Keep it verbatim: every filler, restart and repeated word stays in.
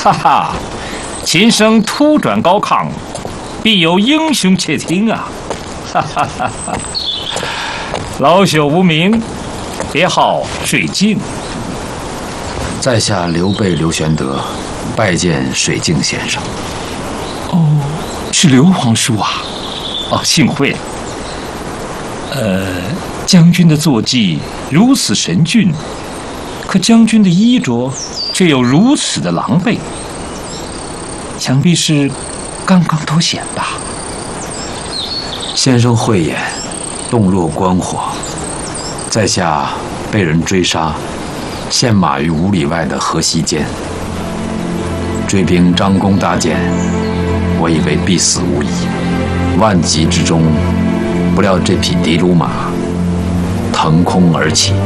哈哈，今生突转高亢，必有英雄且听啊！哈哈哈哈！老朽无名，别号水镜。 在下刘备刘玄德，拜见水镜先生。 哦，是刘皇叔啊！哦，幸会了。呃，将军的坐骑如此神俊，可将军的衣着却又如此的狼狈，想必是刚刚脱险吧？ 先生慧眼，洞若观火。在下被人追杀，陷马于五里外的河西间。追兵张弓搭箭，我以为必死无疑。万急之中，不料这匹的卢马腾空而起，